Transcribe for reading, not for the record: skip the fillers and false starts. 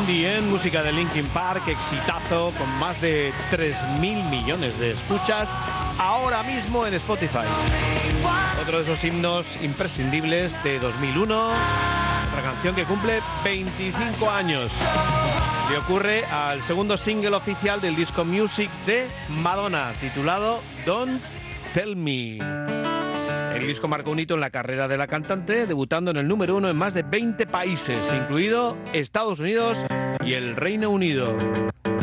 In the End, música de Linkin Park, exitazo, con más de 3.000 millones de escuchas ahora mismo en Spotify. Otro de esos himnos imprescindibles de 2001, otra canción que cumple 25 años. Le ocurre al segundo single oficial del disco Music de Madonna, titulado Don't Tell Me. El disco marcó un hito en la carrera de la cantante, debutando en el número 1 en más de 20 países, incluido Estados Unidos y el Reino Unido.